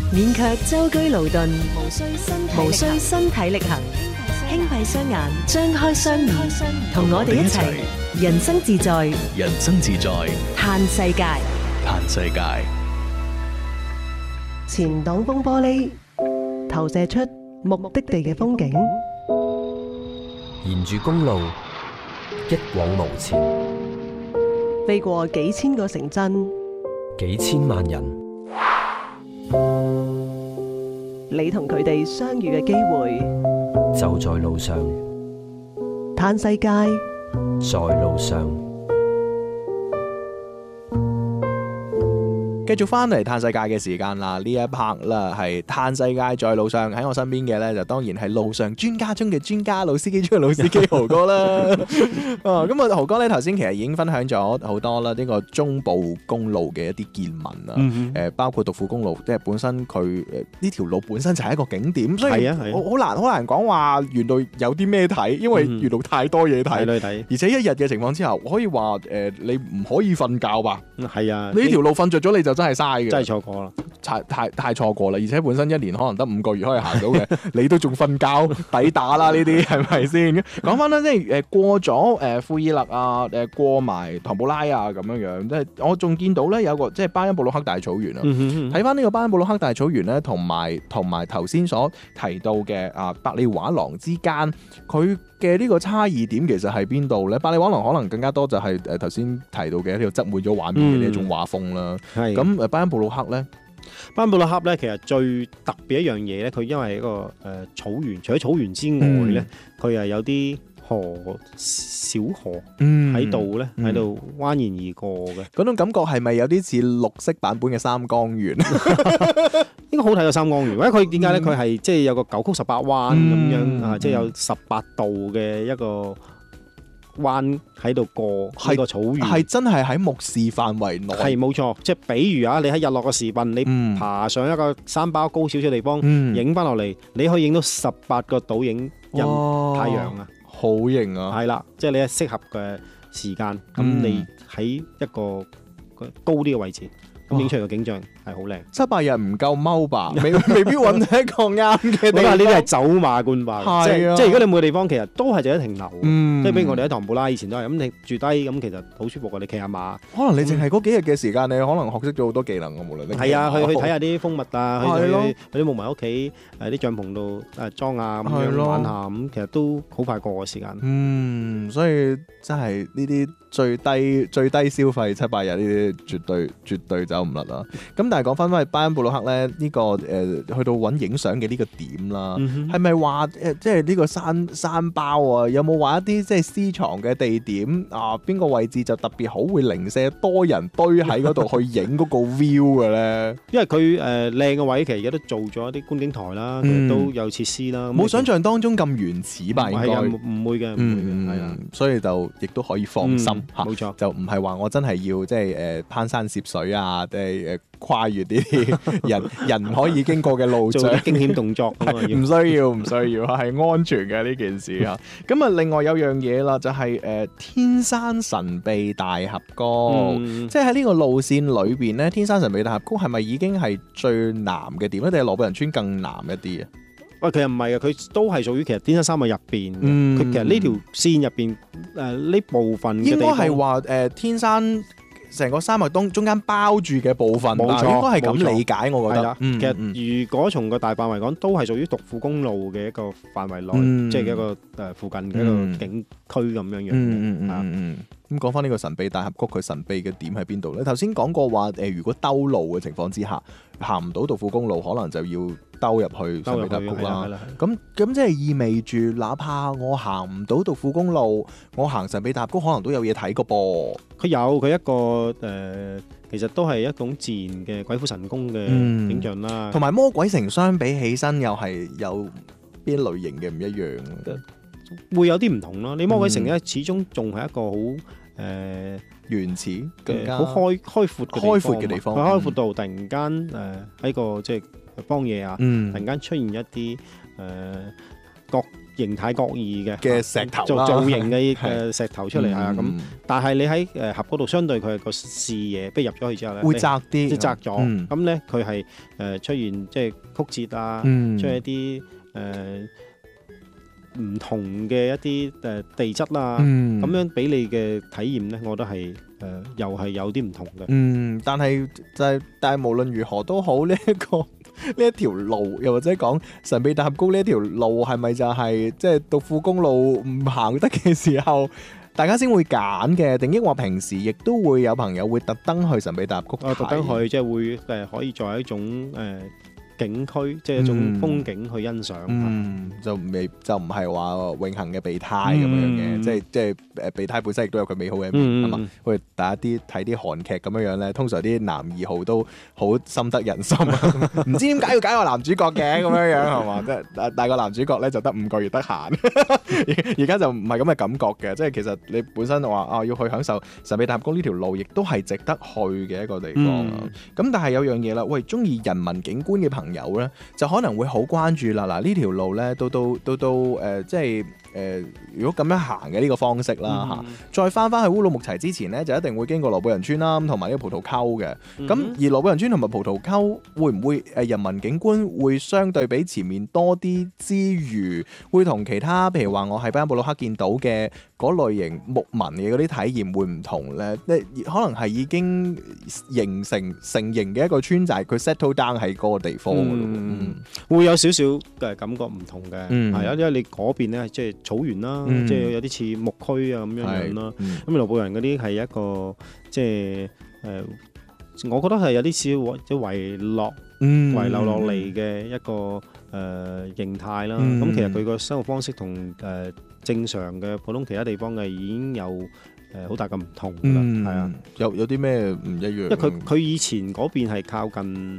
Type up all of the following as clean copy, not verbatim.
免卻舟車勞頓， 無需身體力行， 輕閉雙眼，張開雙面，同我哋一齊人生自在， 人生自在， 嘆世界。 嘆世界。 前擋風玻璃投射出目的地嘅風景， 沿住公路一往無前， 飛過幾千個城鎮， 幾千萬人， 你同佢哋相遇嘅機會就在路上。 嘆世界， 在路上。 繼續翻嚟嘆世界嘅時間啦，呢一 part 啦係嘆世界在路上，喺我身邊嘅咧就當然係路上專家中嘅專家，老司機中嘅老司機豪哥啦。咁豪哥咧頭先其實已經分享咗好多啦，呢個中部公路嘅一啲見聞啦，包括獨富公路，即係本身佢呢條路本身就係一個景點，所以好難講話沿路有啲咩睇，因為沿路太多嘢睇，而且一日嘅情況之下，可以話你唔可以瞓覺吧？ 係啊， 呢條路瞓着咗你就真係嘥嘅， 真係錯過啦， 太錯過啦！而且本身一年可能得5個月可以行到嘅，你都仲瞓覺，抵打啦！呢啲係咪先？講翻啦，即係過咗庫爾勒啊，過埋唐布拉啊咁樣，即係我仲見到咧有個即係巴恩布魯克大草原啊。睇翻呢個巴恩布魯克大草原咧，同埋頭先所提到嘅百里畫廊之間，佢嘅呢個差異點其實喺邊度咧？百里畫廊可能更加多就係頭先提到嘅呢個擠滿咗畫面嘅呢一種畫風啦。咁巴恩布魯克咧， 巴恩布魯克咧，其實最特別一樣嘢咧，佢因為一個草原，除咗草原之外咧，佢係有啲小河喺度咧，喺度蜿蜒而過嘅。 嗰種感覺係咪有啲似綠色版本嘅三江源？ 應該好睇過三江源，因為佢點解咧？佢係即係有個9曲18彎咁樣啊，即係有18度嘅一個彎喺度過呢個草原， 係真係喺目視範圍內。係冇錯，即係比如啊，你喺日落嘅時分，你爬上一個山包高少少地方，影翻落嚟，你可以影到18個倒影太陽啊！ 好型啊！ 係啦，即係你係適合嘅時間，咁你喺一個高啲嘅位置，咁影出嚟嘅景象係好靚。 7、8日唔夠踎吧，未必揾到一個啱嘅地方。 呢啲係走馬觀花，即係如果你每個地方其實都係值得停留。即係比如我哋喺唐布拉以前都係咁，你住低咁其實好舒服㗎，你騎下馬。 可能你淨係嗰幾日嘅時間，你可能學識咗好多技能㗎，無論你係啊，去睇下啲蜂蜜啊，去啲牧民屋企啲帳篷度裝啊，咁樣玩下，咁其實都好快過嘅時間。 所以真係呢啲最低消費7、8日呢啲絕對走唔甩啦。咁但係講翻去巴恩布魯克咧，呢個去到揾影相嘅呢個點啦，係咪話即係呢個山包啊？有冇話一啲即係私藏嘅地點啊？邊個位置就特別好，會零舍多人堆喺嗰度去影嗰個 view 嘅咧？ 因為佢靚嘅位，其實而家都做咗一啲觀景台啦，其實都有設施啦。 冇想象當中咁原始吧？應該唔會嘅，係啊， 所以就亦都可以放心嚇。 冇錯， 就唔係話我真係要即係攀山涉水啊，即係跨越啲人唔可以經過嘅路障， 做驚險動作， 唔需要，係安全嘅呢件事啊。咁啊，另外有樣嘢啦，就係天山神秘大峽谷，即係喺呢個路線裏邊咧，天山神秘大峽谷係咪已經係最南嘅點咧，定係羅布人村更南一啲啊？ 喂，其實唔係嘅，佢都係屬於其實天山沙漠入邊。佢其實呢條線入邊呢部分嘅地方， 應該係話天山成個沙漠中間包住嘅部分， 冇錯， 應該係咁理解，我覺得。 其實如果從個大範圍講，都係屬於獨富公路嘅一個範圍內，即係一個附近嘅一個景區咁樣樣。 咁講翻呢個神秘大峽谷，佢神秘嘅點喺邊度咧？頭先講過話如果兜路嘅情況之下，行唔到獨富公路，可能就要兜入去神秘大峽谷啦。咁即係意味住，哪怕我行唔到獨富公路，我行神秘大峽谷可能都有嘢睇個噃。 佢一個其實都係一種自然嘅鬼斧神工嘅景象啦。 同埋魔鬼城相比起身，又係有邊類型嘅唔一樣， 會有啲唔同咯。你魔鬼城咧，始終仲係一個好原始、更加好開闊嘅地方。開闊到突然間喺個即係荒野啊，突然間出現一啲形態各異嘅石頭做啦造型嘅係石頭出嚟啊咁。但係你喺盒嗰度，相對佢個視野，不如入咗去之後咧， 會窄啲， 即係窄咗。 嗯咁咧佢係出現即係曲折啊， 嗯出現一啲唔同嘅一啲地質啦， 嗯咁樣俾你嘅體驗咧，我覺得係又係有啲唔同嘅。 但係但係無論如何都好，呢一條路，又或者講神秘大峽谷呢一條路，係咪就係即係獨富公路唔行得嘅時候，大家先會揀嘅？定抑或平時亦都會有朋友會特登去神秘大峽谷睇？ 特登去即係會可以作為一種景區，即係一種風景去欣賞。 就唔係話永恆嘅備胎咁樣嘅，即係備胎本身亦都有佢美好嘅一面，係嘛？好似大家睇啲韓劇咁樣咧，通常啲男二號都好深得人心啊！唔知點解要揀個男主角嘅咁樣係嘛？即係但係個男主角咧就得5個月得閒，而家就唔係咁嘅感覺嘅，即係其實你本身話要去享受神秘大峽谷呢條路，亦都係值得去嘅一個地方啊！咁但係有樣嘢啦，喂，中意人文景觀嘅朋友咧，就可能會好關注啦。嗱，呢條路咧，到即係如果咁樣行嘅呢個方式啦再翻去烏魯木齊之前咧，就一定會經過羅布人村啦，同埋呢個葡萄溝嘅。咁而羅布人村同埋葡萄溝會唔會人文景觀會相對比前面多啲之餘，會同其他譬如話我喺巴布魯克見到嘅嗰類型牧民嘅嗰啲體驗會唔同咧？可能係已經形成嘅一個村寨，佢 settle down 喺嗰個地方會有少少嘅感覺唔同嘅，係啊，因為你嗰邊咧即係草原啦，即係有啲似牧區啊咁樣啦。咁羅布人嗰啲係一個即係我覺得係有啲似即係遺留落嚟嘅一個形態啦。咁其實佢個生活方式同正常嘅普通其他地方嘅已經有好大嘅唔同㗎啦。係啊， 有啲咩唔一樣？ 因為佢以前嗰邊係靠近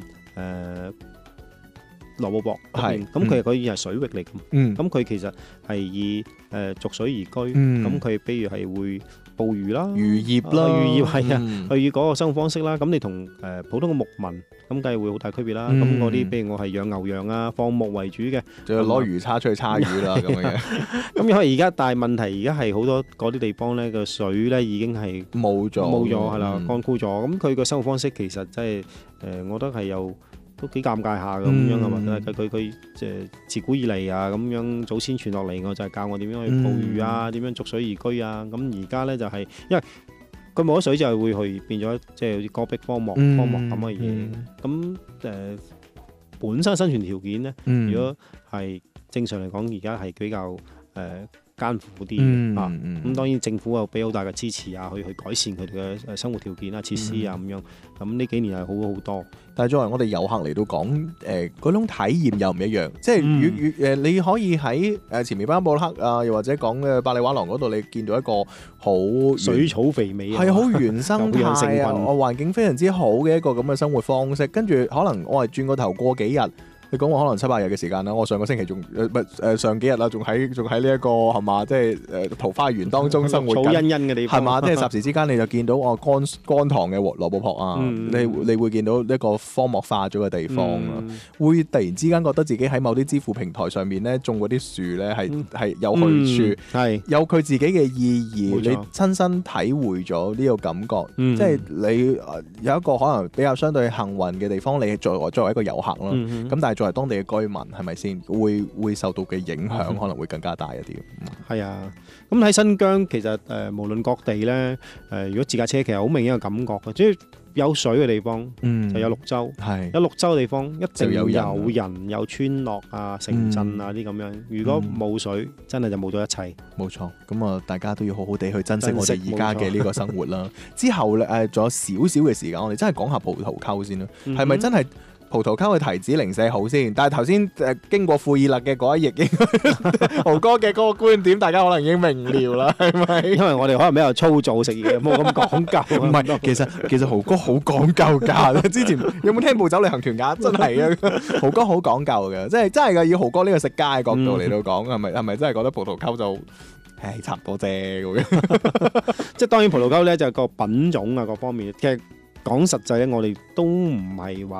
羅布泊嗰邊，咁佢係水域嚟嘅，咁佢其實係以逐水而居，咁佢比如係會捕魚啦、 漁業啦、 漁業係啊，佢嗰個生活方式啦，咁你同普通嘅牧民咁梗係會好大區別啦。咁嗰啲，比如我係養牛羊啊，放牧為主嘅， 就攞魚叉出去叉魚啦咁樣。 咁因為而家但係問題而家係好多嗰啲地方咧個水咧已經係冇咗係啦，乾枯咗。咁佢個生活方式其實真係我覺得係有。都幾尷尬下咁樣係嘛？佢即係自古以嚟啊咁樣祖先傳落嚟，我就係教我點樣去捕魚啊，點樣逐水而居啊。咁而家咧就係因為佢冇咗水，就係會去變咗即係好似戈壁荒漠咁嘅嘢。咁本身生存條件咧，如果係正常嚟講，而家係比較艱苦啲咁當然政府又俾好大嘅支持啊，去改善佢哋嘅生活條件啊、設施啊咁樣。咁呢幾年係好好多。 但係作為我哋遊客嚟到講，嗰種體驗又唔一樣。即係你可以喺前面巴布魯克啊，又或者講嘅百里畫廊嗰度，你見到一個好水草肥美， 係好原生態啊，環境非常之好嘅一個咁嘅生活方式。跟住可能我係轉個頭過幾日。你講我可能7-8日嘅時間啦，我上個星期仲上幾日啦，仲喺呢一個係嘛，即係桃花源當中生活緊， 草茵茵嘅地方係嘛，即係霎時之間你就見到乾塘嘅羅布泊啊，你會見到一個荒漠化咗嘅地方啊，會突然之間覺得自己喺某啲支付平台上面咧種嗰啲樹咧係有去處，係有佢自己嘅意義，你親身體會咗呢個感覺，即係你有一個可能比較相對幸運嘅地方，你作為一個遊客啦，咁但係作為當地嘅居民，係咪先會受到嘅影響可能會更加大一啲？ 係啊，咁喺新疆其實無論各地咧，如果自駕車其實好明顯嘅感覺嘅，即係有水嘅地方就有綠洲，有綠洲嘅地方一定有人有村落啊、城鎮啊啲咁樣。如果冇水，真係就冇咗一切。 冇錯，咁啊，大家都要好好地去珍惜我哋而家嘅呢個生活啦。之後咧仲有少少嘅時間，我哋真係講下葡萄溝先啦。係咪真係？葡萄溝嘅提子零舍好先，但係頭先經過庫爾勒嘅嗰一役，豪哥嘅嗰個觀點，大家可能已經明瞭啦，係咪？ 因為我哋可能比較粗糙食嘢，冇咁講究。 唔係，其實豪哥好講究㗎。之前有冇聽步走旅行團㗎？真係啊，豪哥好講究嘅，即係真係㗎。以豪哥呢個食家嘅角度嚟到講，係咪真係覺得葡萄溝就差唔多啫咁樣？ 即係當然葡萄溝咧就係個品種啊各方面，其實講實際咧，我哋都唔係話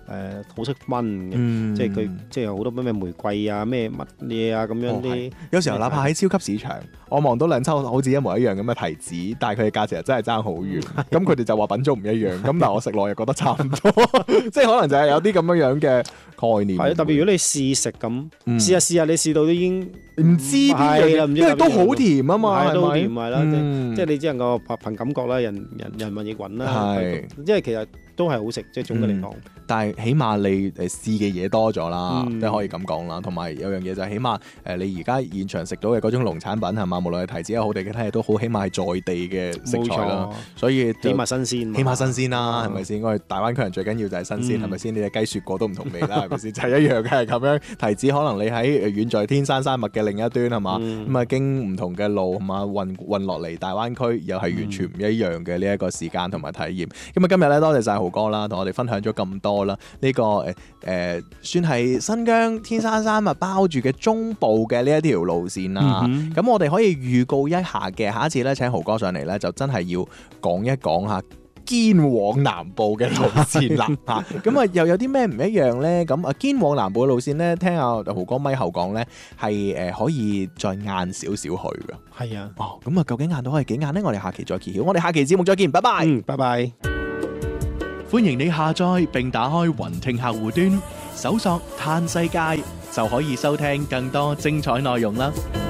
好識炆嘅，即係佢即係有好多咩玫瑰啊、咩乜嘢啊咁樣啲。 有時候哪怕喺超級市場，我望到兩抽好似一模一樣咁嘅提子，但係佢嘅價錢又真係爭好遠。咁佢哋就話品種唔一樣，咁但係我食落又覺得差唔多，即係可能就係有啲咁樣嘅概念。 係特別如果你試食咁，試下你試到都已經唔知邊樣啦，因為都好甜啊嘛， 都好甜係係啦，即係你只能夠憑感覺啦，人云亦云啦，即係其實都係好食，即係總嘅嚟講。 但係起碼你試嘅嘢多咗啦，即係可以咁講啦。同埋有樣嘢就係起碼你而家現場食到嘅嗰種農產品係嘛，無論係提子又好地其他嘢都好，起碼係在地嘅食材啦。所以起碼新鮮， 起碼新鮮啦，係咪先？我哋大灣區人最緊要就係新鮮，係咪先？你隻雞雪過都唔同味啦，係咪先？就係一樣嘅咁樣。提子可能你喺遠在天山山脈嘅另一端係嘛，咁啊經唔同嘅路係嘛運落嚟大灣區，又係完全唔一樣嘅呢一個時間同埋體驗。咁啊今日咧多謝晒豪哥啦，同我哋分享咗咁多啦。呢個算係新疆天山山脈包住嘅中部嘅呢一條路線啦。咁我哋可以預告一下嘅，下一次咧請豪哥上嚟咧，就真係要講一講下堅往南部嘅路線啦嚇。咁啊又有啲咩唔一樣咧？咁啊堅往南部嘅路線咧，聽下豪哥咪後講咧，係可以再晏少少去嘅。 係啊。 哦，咁啊究竟晏到可以幾晏咧？我哋下期再揭曉。我哋下期節目再見，拜拜。 拜拜。 歡迎你下載並打開雲聽客戶端，搜索嘆世界就可以收聽更多精彩內容啦。